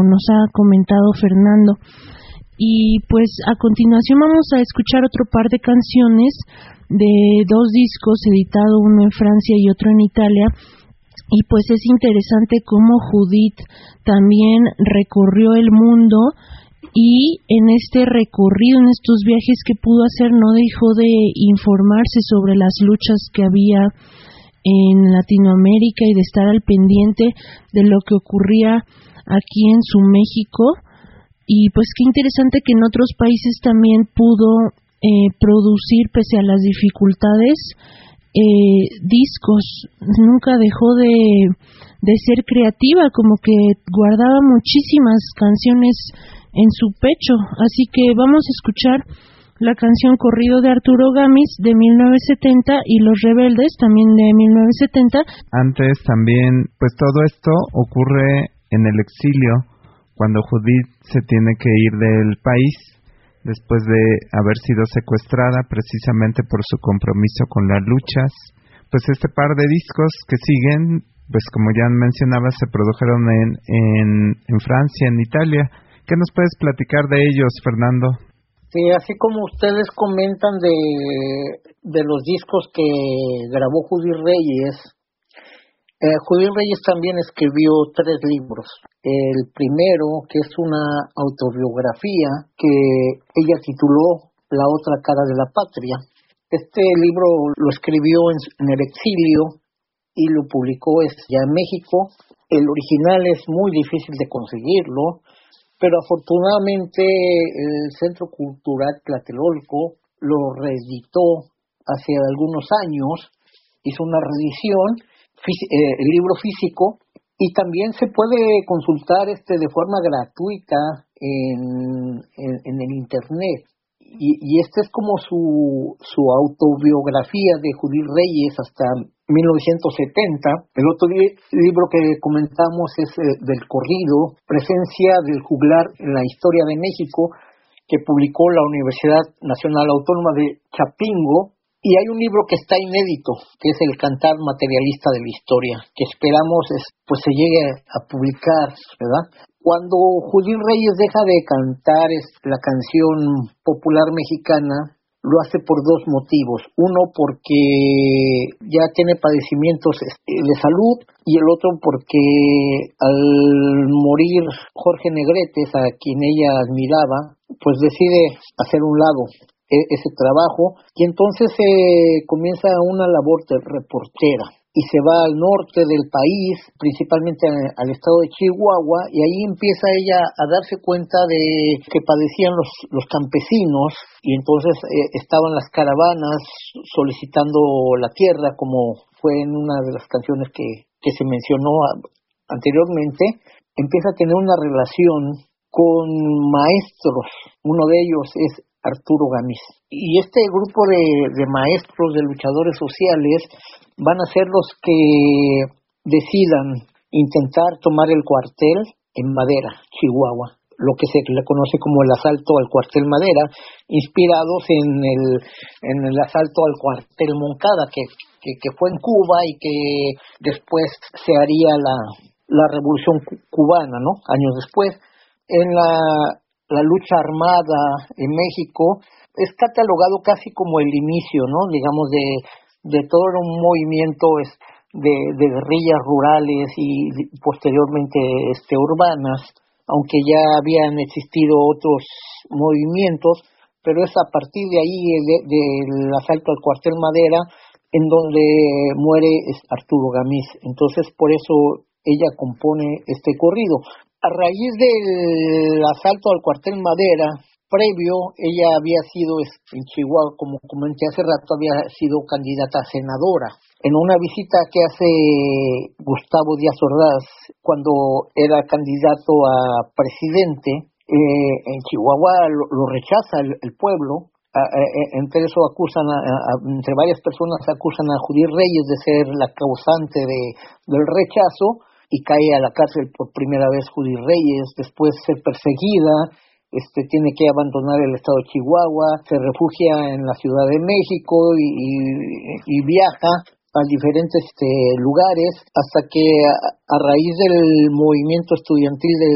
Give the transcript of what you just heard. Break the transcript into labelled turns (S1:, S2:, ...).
S1: nos ha comentado Fernando. Y pues a continuación vamos a escuchar otro par de canciones de dos discos, editado uno en Francia y otro en Italia. Y pues es interesante cómo Judith también recorrió el mundo, y en este recorrido, en estos viajes que pudo hacer, no dejó de informarse sobre las luchas que había en Latinoamérica y de estar al pendiente de lo que ocurría aquí en su México. Y pues qué interesante que en otros países también pudo producir, pese a las dificultades, discos. Nunca dejó de ser creativa, como que guardaba muchísimas canciones en su pecho. Así que vamos a escuchar la canción Corrido de Arturo Gamis de 1970 y Los Rebeldes también de 1970.
S2: Antes también, pues todo esto ocurre en el exilio, cuando Judith se tiene que ir del país después de haber sido secuestrada precisamente por su compromiso con las luchas. Pues este par de discos que siguen, pues como ya mencionaba, se produjeron en Francia, en Italia. ¿Qué nos puedes platicar de ellos, Fernando?
S3: Sí, así como ustedes comentan de los discos que grabó Judith Reyes, Judith Reyes también escribió 3 libros. El primero, que es una autobiografía que ella tituló La otra cara de la patria. Este libro lo escribió en el exilio y lo publicó ya en México. El original es muy difícil de conseguirlo, pero afortunadamente el Centro Cultural Tlatelolco lo reeditó hace algunos años, hizo una reedición, el libro físico, y también se puede consultar de forma gratuita en el internet. Y esta es como su autobiografía de Judith Reyes hasta 1970. El otro libro que comentamos es del corrido, Presencia del Juglar en la Historia de México, que publicó la Universidad Nacional Autónoma de Chapingo. Y hay un libro que está inédito, que es El Cantar Materialista de la Historia, que esperamos pues se llegue a publicar, ¿verdad? Cuando Judith Reyes deja de cantar la canción popular mexicana, lo hace por 2 motivos. Uno, porque ya tiene padecimientos de salud, y el otro porque al morir Jorge Negrete, a quien ella admiraba, pues decide hacer un lado ese trabajo, y entonces comienza una labor de reportera y se va al norte del país, principalmente al estado de Chihuahua, y ahí empieza ella a darse cuenta de que padecían los campesinos, y entonces estaban las caravanas solicitando la tierra, como fue en una de las canciones que se mencionó anteriormente. Empieza a tener una relación con maestros. Uno de ellos es Arturo Gamis. Y este grupo de maestros, de luchadores sociales, van a ser los que decidan intentar tomar el cuartel en Madera, Chihuahua, lo que se le conoce como el asalto al cuartel Madera, inspirados en el asalto al cuartel Moncada, que fue en Cuba y que después se haría la revolución cubana, ¿no? Años después. En la lucha armada en México es catalogado casi como el inicio, ¿no? Digamos, de todo un movimiento de guerrillas rurales y posteriormente urbanas, aunque ya habían existido otros movimientos, pero es a partir de ahí del asalto al cuartel Madera en donde muere Arturo Gamis. Entonces, por eso ella compone este corrido. A raíz del asalto al cuartel Madera, previo, ella había sido en Chihuahua, como comenté hace rato, había sido candidata a senadora. En una visita que hace Gustavo Díaz Ordaz, cuando era candidato a presidente, en Chihuahua lo rechaza el pueblo. Entre eso entre varias personas acusan a Judith Reyes de ser la causante del rechazo, y cae a la cárcel por primera vez Judith Reyes, después ser perseguida, tiene que abandonar el estado de Chihuahua, se refugia en la Ciudad de México y viaja a diferentes lugares, hasta que a raíz del movimiento estudiantil